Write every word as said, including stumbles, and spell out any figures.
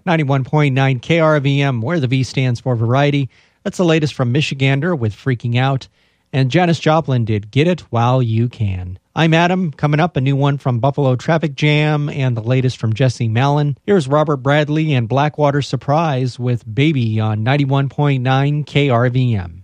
ninety-one point nine K R V M, where the V stands for variety. That's the latest from Michigander with Freaking Out. And Janis Joplin did Get It While You Can. I'm Adam. Coming up, a new one from Buffalo Traffic Jam and the latest from Jesse Malin. Here's Robert Bradley and Blackwater Surprise with Baby on ninety-one point nine K R V M.